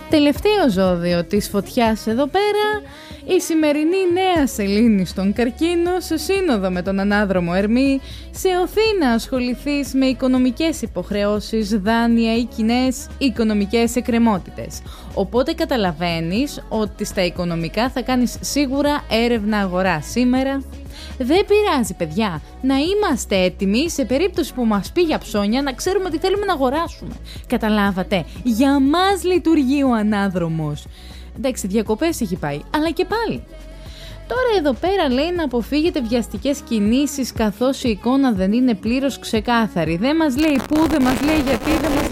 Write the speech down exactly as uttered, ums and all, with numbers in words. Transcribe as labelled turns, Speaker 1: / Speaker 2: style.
Speaker 1: Τελευταίο ζώδιο της φωτιάς εδώ πέρα, η σημερινή νέα σελήνη στον Καρκίνο, σε σύνοδο με τον ανάδρομο Ερμή, σε οθεί να ασχοληθείς με οικονομικές υποχρεώσεις, δάνεια ή κοινές οικονομικές εκκρεμότητες. Οπότε καταλαβαίνεις ότι στα οικονομικά θα κάνεις σίγουρα έρευνα αγορά σήμερα. Δεν πειράζει παιδιά, να είμαστε έτοιμοι σε περίπτωση που μας πει για ψώνια να ξέρουμε ότι θέλουμε να αγοράσουμε. Καταλάβατε, για μας λειτουργεί ο ανάδρομος. Εντάξει, διακοπές έχει πάει, αλλά και πάλι. Τώρα εδώ πέρα λέει να αποφύγετε βιαστικές κινήσεις καθώς η εικόνα δεν είναι πλήρως ξεκάθαρη. Δεν μας λέει πού, δεν μας λέει γιατί, δεν μας